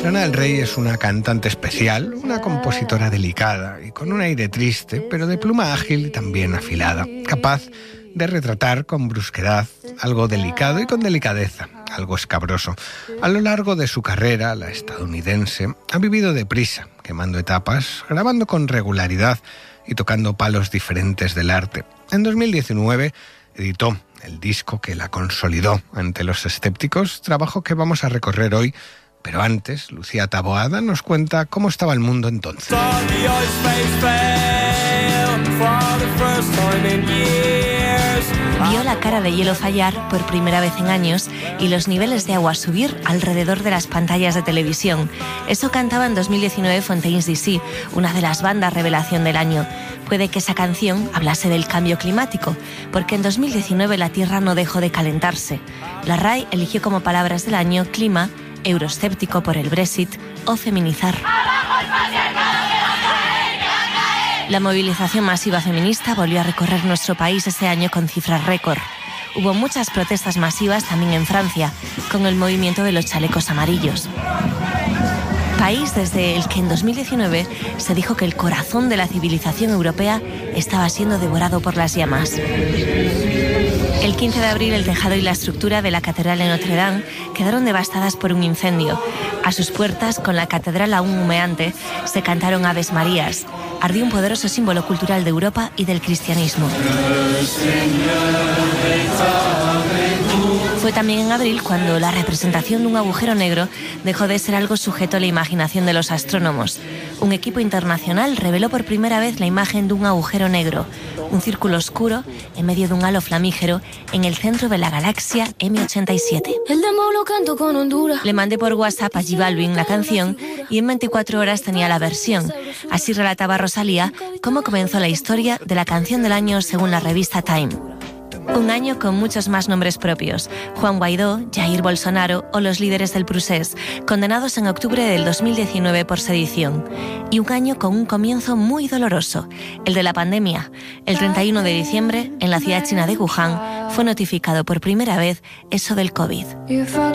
Lana del Rey es una cantante especial, una compositora delicada y con un aire triste, pero de pluma ágil y también afilada, capaz de retratar con brusquedad algo delicado y con delicadeza, algo escabroso. A lo largo de su carrera, la estadounidense ha vivido deprisa, quemando etapas, grabando con regularidad y tocando palos diferentes del arte. En 2019 editó el disco que la consolidó ante los escépticos, trabajo que vamos a recorrer hoy, pero antes Lucía Taboada nos cuenta cómo estaba el mundo entonces. Vio la cara de hielo fallar por primera vez en años y los niveles de agua subir alrededor de las pantallas de televisión. Eso cantaba en 2019 Fontaines DC, una de las bandas revelación del año. Puede que esa canción hablase del cambio climático, porque en 2019 la Tierra no dejó de calentarse. La RAI eligió como palabras del año clima, euroescéptico por el Brexit o feminizar. La movilización masiva feminista volvió a recorrer nuestro país ese año con cifras récord. Hubo muchas protestas masivas también en Francia, con el movimiento de los chalecos amarillos. País desde el que en 2019 se dijo que el corazón de la civilización europea estaba siendo devorado por las llamas. El 15 de abril el tejado y la estructura de la Catedral de Notre Dame quedaron devastadas por un incendio. A sus puertas, con la catedral aún humeante, se cantaron Aves Marías. Ardió un poderoso símbolo cultural de Europa y del cristianismo. Fue también en abril cuando la representación de un agujero negro dejó de ser algo sujeto a la imaginación de los astrónomos. Un equipo internacional reveló por primera vez la imagen de un agujero negro, un círculo oscuro en medio de un halo flamígero en el centro de la galaxia M87. Le mandé por WhatsApp a J Balvin la canción y en 24 horas tenía la versión. Así relataba Rosalía cómo comenzó la historia de la canción del año según la revista Time. Un año con muchos más nombres propios: Juan Guaidó, Jair Bolsonaro o los líderes del Procés, condenados en octubre del 2019 por sedición. Y un año con un comienzo muy doloroso, el de la pandemia. El 31 de diciembre, en la ciudad china de Wuhan, fue notificado por primera vez eso del COVID.